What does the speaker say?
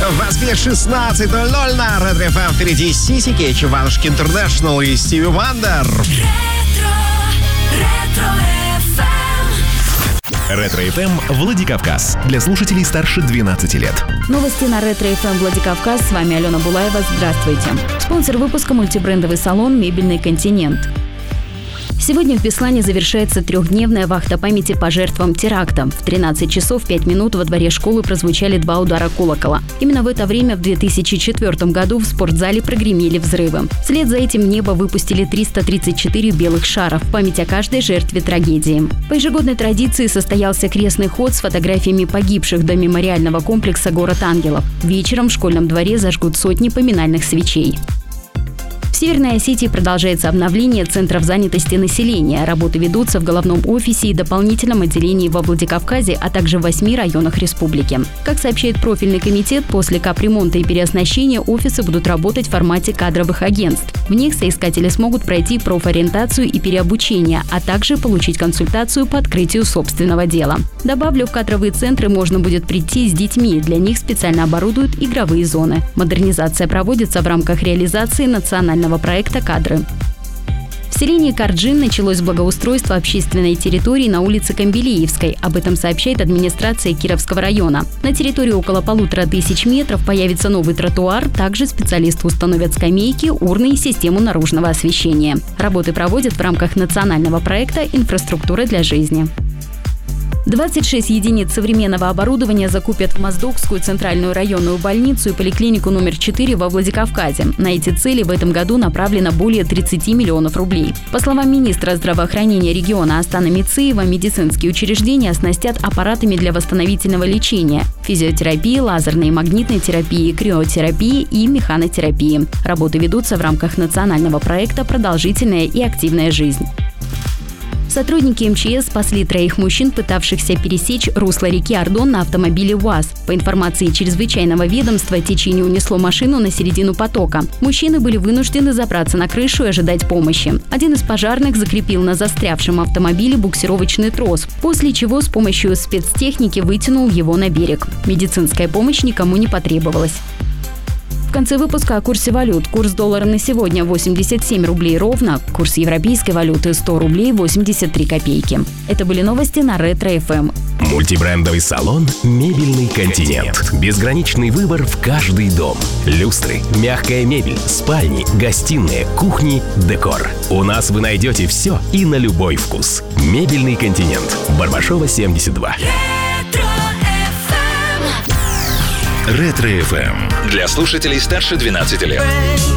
В Москве 16:00 на Ретро FM. Впереди Сиси Кейч, Иванушки Интернешнл и Стиви Вандер. Ретро FM Владикавказ. Для слушателей старше 12 лет. Новости на Ретро FM Владикавказ. С вами Алена Булаева. Здравствуйте. Спонсор выпуска — мультибрендовый салон «Мебельный континент». Сегодня в Беслане завершается 3-дневная вахта памяти по жертвам теракта. В 13 часов 5 минут во дворе школы прозвучали 2 удара колокола. Именно в это время в 2004 году в спортзале прогремели взрывы. Вслед за этим в небо выпустили 334 белых шаров в память о каждой жертве трагедии. По ежегодной традиции состоялся крестный ход с фотографиями погибших до мемориального комплекса «Город ангелов». Вечером в школьном дворе зажгут сотни поминальных свечей. В Северной Осетии продолжается обновление центров занятости населения. Работы ведутся в головном офисе и дополнительном отделении во Владикавказе, а также в 8 районах республики. Как сообщает профильный комитет, после капремонта и переоснащения офисы будут работать в формате кадровых агентств. В них соискатели смогут пройти профориентацию и переобучение, а также получить консультацию по открытию собственного дела. Добавлю, в кадровые центры можно будет прийти с детьми. Для них специально оборудуют игровые зоны. Модернизация проводится в рамках реализации национального проекта «Кадры». В селении Карджин началось благоустройство общественной территории на улице Камбелеевской. Об этом сообщает администрация Кировского района. На территории около 1500 метров появится новый тротуар. Также специалисты установят скамейки, урны и систему наружного освещения. Работы проводят в рамках национального проекта «Инфраструктура для жизни». 26 единиц современного оборудования закупят в Моздокскую центральную районную больницу и поликлинику номер 4 во Владикавказе. На эти цели в этом году направлено более 30 миллионов рублей. По словам министра здравоохранения региона Астана Мицеева, медицинские учреждения оснастят аппаратами для восстановительного лечения, физиотерапии, лазерной и магнитной терапии, криотерапии и механотерапии. Работы ведутся в рамках национального проекта «Продолжительная и активная жизнь». Сотрудники МЧС спасли 3 мужчин, пытавшихся пересечь русло реки Ардон на автомобиле УАЗ. По информации чрезвычайного ведомства, течение унесло машину на середину потока. Мужчины были вынуждены забраться на крышу и ожидать помощи. Один из пожарных закрепил на застрявшем автомобиле буксировочный трос, после чего с помощью спецтехники вытянул его на берег. Медицинская помощь никому не потребовалась. В конце выпуска о курсе валют. Курс доллара на сегодня 87 рублей ровно. Курс европейской валюты 100 рублей 83 копейки. Это были новости на Ретро FM. Мультибрендовый салон «Мебельный континент». Безграничный выбор в каждый дом. Люстры, мягкая мебель, спальни, гостиные, кухни, декор. У нас вы найдете все и на любой вкус. «Мебельный континент». Барбашова, 72. Ретро FM. Для слушателей старше 12 лет.